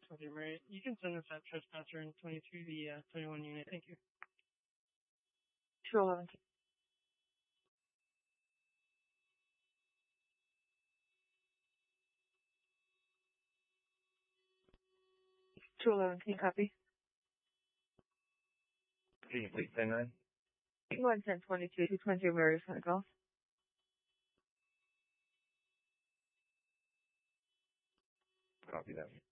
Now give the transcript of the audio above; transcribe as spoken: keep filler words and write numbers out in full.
twenty Mary. You can send us that trespasser in twenty-two, the uh, twenty-one unit. Thank you. two eleven. two eleven, can you copy? Can you please say nine? one ten twenty-two, two twenty Mary Front Golf. Copy that.